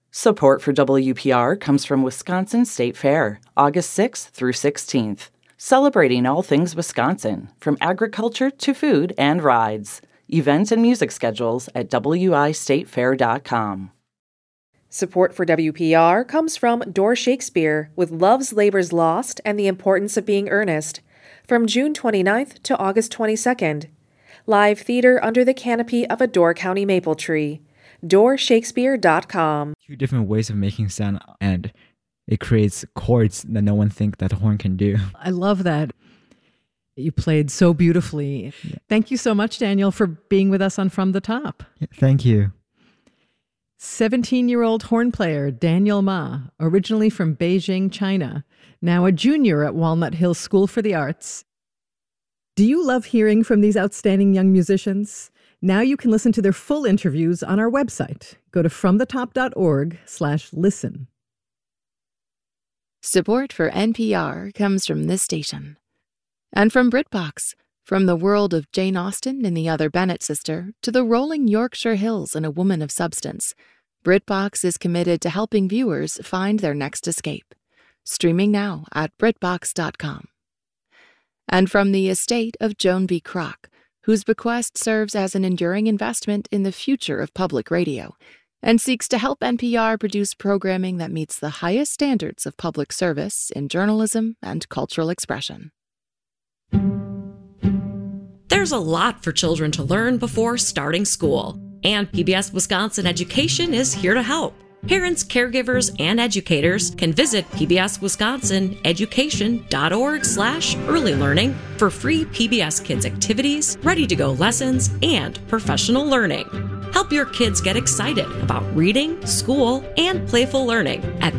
Support for WPR comes from Wisconsin State Fair, August 6th through 16th. Celebrating all things Wisconsin, from agriculture to food and rides. Events and music schedules at wistatefair.com. Support for WPR comes from Door Shakespeare with Love's Labor's Lost and the Importance of Being Earnest, from June 29th to August 22nd. Live theater under the canopy of a Door County maple tree. DoorShakespeare.com. Two different ways of making sound, and it creates chords that no one think that a horn can do. I love that. You played so beautifully. Yeah. Thank you so much, Daniel, for being with us on From the Top. Yeah, thank you. 17-year-old horn player Daniel Ma, originally from Beijing, China, now a junior at Walnut Hills School for the Arts. Do you love hearing from these outstanding young musicians? Now you can listen to their full interviews on our website. Go to fromthetop.org/listen. Support for NPR comes from this station. And from BritBox, from the world of Jane Austen and the Other Bennet Sister to the rolling Yorkshire Hills and A Woman of Substance, BritBox is committed to helping viewers find their next escape. Streaming now at BritBox.com. And from the estate of Joan B. Kroc, whose bequest serves as an enduring investment in the future of public radio and seeks to help NPR produce programming that meets the highest standards of public service in journalism and cultural expression. There's a lot for children to learn before starting school, and PBS Wisconsin Education is here to help. Parents, caregivers, and educators can visit pbswisconsineducation.org/early learning for free PBS Kids activities, ready-to-go lessons, and professional learning. Help your kids get excited about reading, school, and playful learning at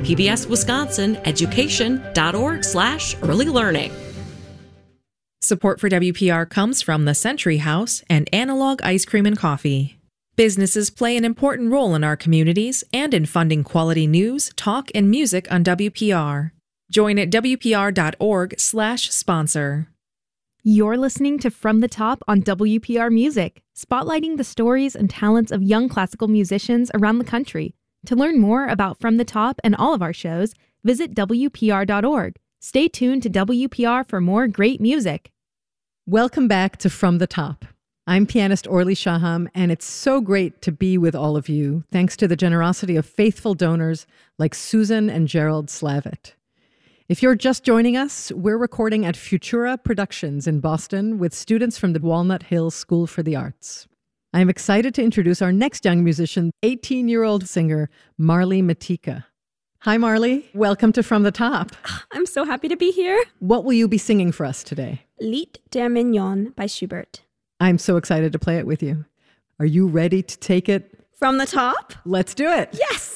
pbswisconsineducation.org/early learning. Support for WPR comes from the Century House and Analog Ice Cream and Coffee. Businesses play an important role in our communities and in funding quality news, talk, and music on WPR. Join at WPR.org/sponsor. You're listening to From the Top on WPR Music, spotlighting the stories and talents of young classical musicians around the country. To learn more about From the Top and all of our shows, visit WPR.org. Stay tuned to WPR for more great music. Welcome back to From the Top. I'm pianist Orly Shaham, and it's so great to be with all of you, thanks to the generosity of faithful donors like Susan and Gerald Slavitt. If you're just joining us, we're recording at Futura Productions in Boston with students from the Walnut Hills School for the Arts. I'm excited to introduce our next young musician, 18-year-old singer Marley Matika. Hi, Marley. Welcome to From the Top. I'm so happy to be here. What will you be singing for us today? Lied der Mignon by Schubert. I'm so excited to play it with you. Are you ready to take it from the top? Let's do it. Yes.